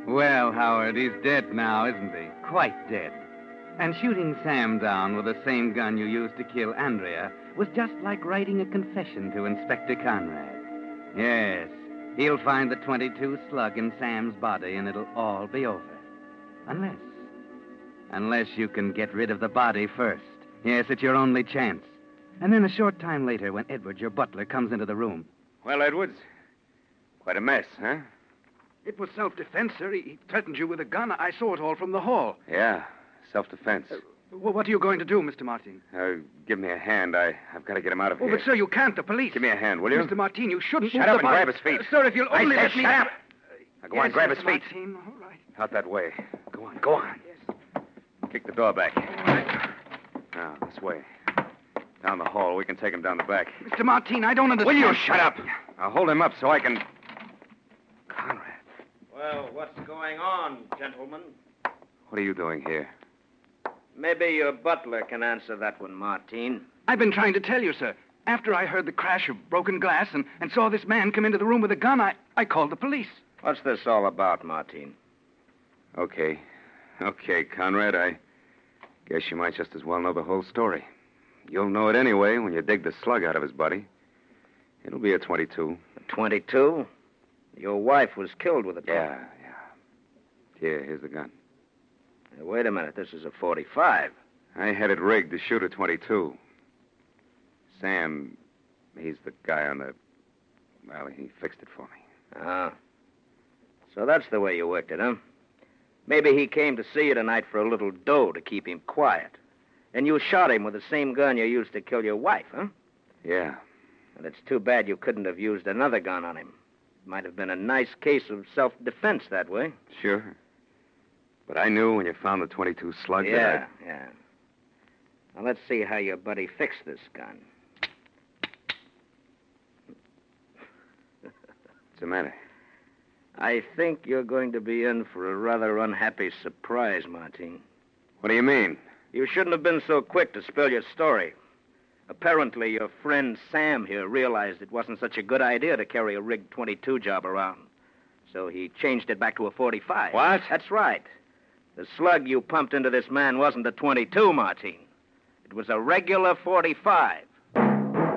Well, Howard, he's dead now, isn't he? Quite dead. And shooting Sam down with the same gun you used to kill Andrea was just like writing a confession to Inspector Conrad. Yes, he'll find the .22 slug in Sam's body, and it'll all be over. Unless you can get rid of the body first. Yes, it's your only chance. And then a short time later, when Edwards, your butler, comes into the room. Well, Edwards, quite a mess, huh? It was self-defense, sir. He threatened you with a gun. I saw it all from the hall. Yeah, self-defense. What are you going to do, Mr. Martin? Give me a hand. I've got to get him out of here. Oh, but, sir, you can't. The police. Give me a hand, will you? Mr. Martin, you shouldn't Shut move up the and body. grab his feet. Sir, if you'll only let me... shut up! Now, go on, grab his Mr. feet. Martin, all right. Out that way. Go on. Yes. Kick the door back. All right. Now, this way. Down the hall. We can take him down the back. Mr. Martin, I don't understand. Will you shut up? I'll hold him up so I can... Conrad. Well, what's going on, gentlemen? What are you doing here? Maybe your butler can answer that one, Martin. I've been trying to tell you, sir. After I heard the crash of broken glass and saw this man come into the room with a gun, I called the police. What's this all about, Martin? Okay, Conrad, I guess you might just as well know the whole story. You'll know it anyway when you dig the slug out of his body. It'll be a .22. A .22? Your wife was killed with a .22. Yeah. Here, here's the gun. Hey, wait a minute, this is a .45. I had it rigged to shoot a .22. Sam, he's the guy on the... Well, he fixed it for me. Ah. So that's the way you worked it, huh? Maybe he came to see you tonight for a little dough to keep him quiet. And you shot him with the same gun you used to kill your wife, huh? Yeah. And it's too bad you couldn't have used another gun on him. Might have been a nice case of self-defense that way. Sure. But I knew when you found the .22 slug Yeah. Now, let's see how your buddy fixed this gun. What's the matter? I think you're going to be in for a rather unhappy surprise, Martin. What do you mean? You shouldn't have been so quick to spill your story. Apparently, your friend Sam here realized it wasn't such a good idea to carry a rigged .22 job around. So he changed it back to a .45. What? That's right. The slug you pumped into this man wasn't a .22, Martin. It was a regular .45.